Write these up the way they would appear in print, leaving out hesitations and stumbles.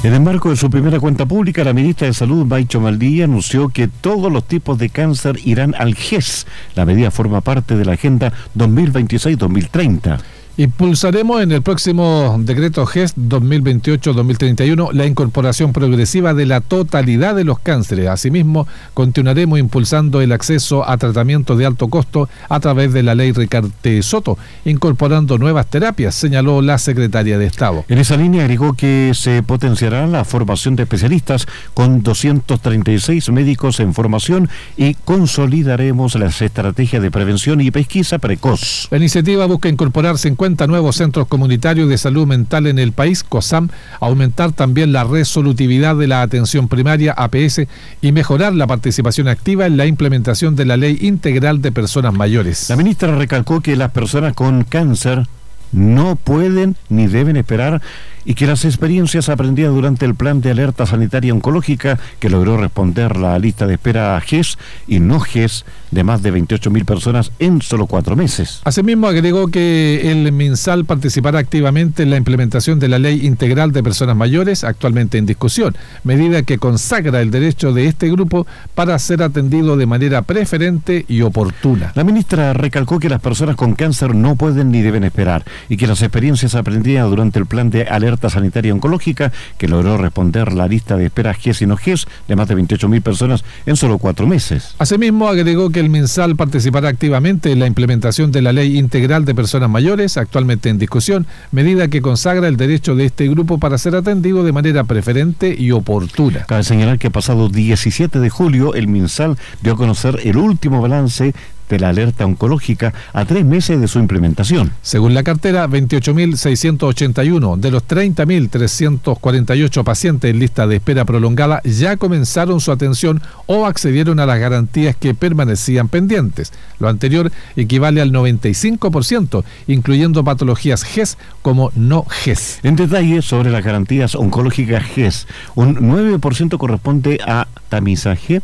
En el marco de su primera cuenta pública, la ministra de Salud, Maicho Maldivia, anunció que todos los tipos de cáncer irán al GES. La medida forma parte de la Agenda 2026-2030. Impulsaremos en el próximo decreto GES 2028-2031 la incorporación progresiva de la totalidad de los cánceres. Asimismo, continuaremos impulsando el acceso a tratamiento de alto costo a través de la ley Ricarte Soto, incorporando nuevas terapias, señaló la secretaria de Estado. En esa línea agregó que se potenciará la formación de especialistas con 236 médicos en formación y consolidaremos las estrategias de prevención y pesquisa precoz. La iniciativa busca incorporar 50 nuevos centros comunitarios de salud mental en el país, COSAM, aumentar también la resolutividad de la atención primaria, APS, y mejorar la participación activa en la implementación de la Ley Integral de Personas Mayores. La ministra recalcó que las personas con cáncer no pueden ni deben esperar y que las experiencias aprendidas durante el plan de alerta sanitaria oncológica que logró responder la lista de espera a GES y no GES de más de 28.000 personas en solo 4 meses. Asimismo, agregó que el MinSal participará activamente en la implementación de la Ley Integral de Personas Mayores, actualmente en discusión, medida que consagra el derecho de este grupo para ser atendido de manera preferente y oportuna. La ministra recalcó que las personas con cáncer no pueden ni deben esperar y que las experiencias aprendidas durante el plan de alerta sanitaria oncológica que logró responder la lista de espera GES y no GES de más de 28.000 personas en solo 4 meses. Asimismo, agregó que el MinSal participará activamente en la implementación de la Ley Integral de Personas Mayores, actualmente en discusión, medida que consagra el derecho de este grupo para ser atendido de manera preferente y oportuna. Cabe señalar que pasado 17 de julio el MinSal dio a conocer el último balance de la alerta oncológica a 3 meses de su implementación. Según la cartera, 28.681 de los 30.348 pacientes en lista de espera prolongada ya comenzaron su atención o accedieron a las garantías que permanecían pendientes. Lo anterior equivale al 95%, incluyendo patologías GES como no GES. En detalle, sobre las garantías oncológicas GES, un 9% corresponde a tamizaje,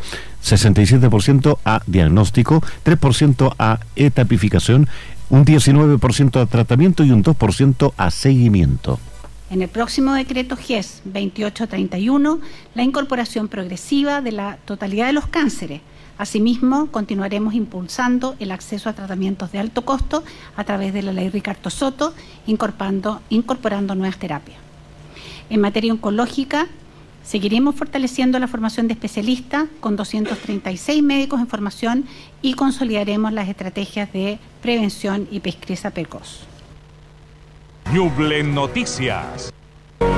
67% a diagnóstico, 3% a etapificación, un 19% a tratamiento y un 2% a seguimiento. En el próximo decreto GES 2831, la incorporación progresiva de la totalidad de los cánceres. Asimismo, continuaremos impulsando el acceso a tratamientos de alto costo a través de la ley Ricarte Soto, incorporando nuevas terapias. En materia oncológica, seguiremos fortaleciendo la formación de especialistas con 236 médicos en formación y consolidaremos las estrategias de prevención y pesquisa precoz. Ñuble Noticias.